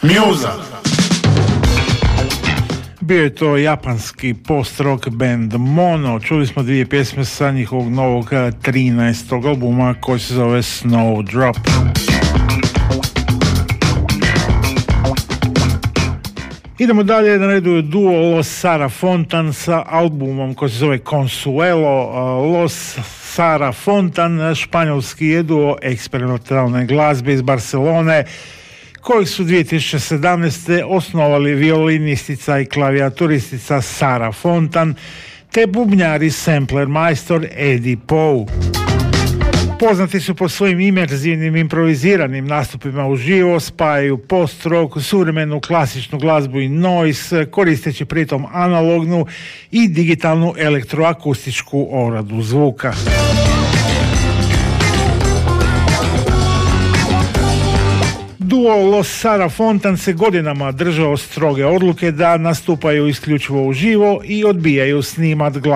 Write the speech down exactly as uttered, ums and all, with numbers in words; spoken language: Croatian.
Muza. Bio je to japanski post-rock band Mono. Čuli smo dvije pjesme sa njihovog novog trinaestog albuma koji se zove Snowdrop. Idemo dalje, na redu je duo Los Sara Fontan sa albumom koji se zove Consuelo. Los Sara Fontan, španjolski je duo eksperimentalne glazbe iz Barcelone, kojih su dvije tisuće sedamnaeste. osnovali violinistica i klavijaturistica Sara Fontan te bubnjari sampler majstor Eddie Pou. Poznati su po svojim imerzivnim improviziranim nastupima uživo, spajaju post-rock, suvremenu klasičnu glazbu i noise, koristeći pritom analognu i digitalnu elektroakustičku obradu zvuka. Duo Los Sara Fontan se godinama držao stroge odluke da nastupaju isključivo uživo i odbijaju snimat glas